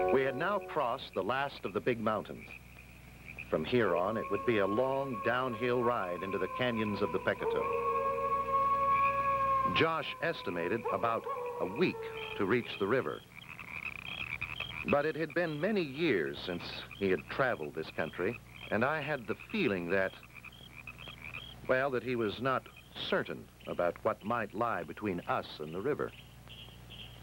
We had now crossed the last of the big mountains. From here on, it would be a long downhill ride into the canyons of the Pecatow. Josh estimated about a week to reach the river. But it had been many years since he had traveled this country, and I had the feeling that, well, that he was not certain about what might lie between us and the river.